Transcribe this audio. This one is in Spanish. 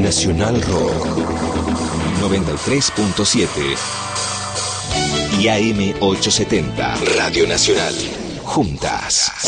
Nacional Rock 93.7 y AM 870 Radio Nacional. Juntas.